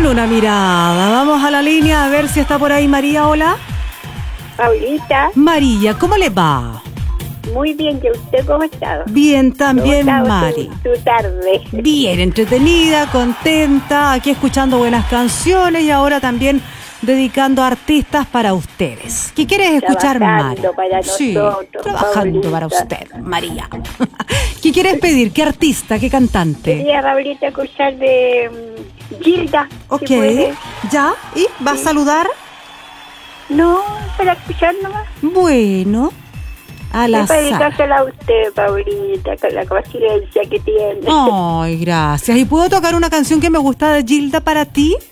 una mirada. Vamos a la línea a ver si está por ahí María. Hola. Paulita, María, ¿cómo le va? muy bien, ¿y usted cómo ha estado? Bien, también ¿Cómo ha estado Mari. tu tarde? Bien, entretenida, contenta, aquí escuchando buenas canciones y ahora también dedicando artistas para ustedes. ¿Qué quieres escuchar, Mari? Trabajando para Sí, nosotros, trabajando Paulita. para usted, María. ¿Qué quieres pedir? ¿Qué artista? ¿Qué cantante? Quería, Paulita, escuchar de Gilda. Ok, si puede. ¿ya? ¿Y va a saludar? No, para escuchar nomás. Bueno, al Es para azar. dedicársela a usted, Paulita, con la conciencia que tiene. Ay, gracias. ¿Y puedo tocar una canción que me gusta de Gilda para ti?